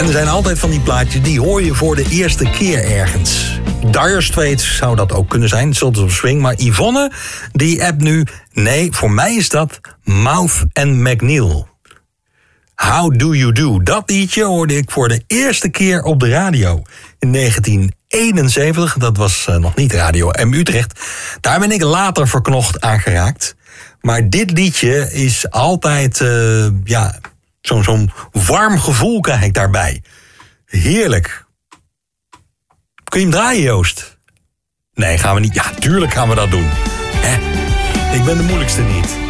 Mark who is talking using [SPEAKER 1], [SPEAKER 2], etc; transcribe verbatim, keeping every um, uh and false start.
[SPEAKER 1] En er zijn altijd van die plaatjes, die hoor je voor de eerste keer ergens. Dire Straits zou dat ook kunnen zijn, Sultans of Swing. Maar Yvonne, die appt nu... Nee, voor mij is dat Mouth and McNeil. How Do You Do? Dat liedje hoorde ik voor de eerste keer op de radio. In negentien eenenzeventig, dat was uh, nog niet Radio M Utrecht. Daar ben ik later verknocht aan geraakt. Maar dit liedje is altijd... Uh, ja, zo'n zo'n warm gevoel krijg ik daarbij. Heerlijk. Kun je hem draaien, Joost? Nee, gaan we niet. Ja, tuurlijk gaan we dat doen. Hè? Ik ben de moeilijkste niet.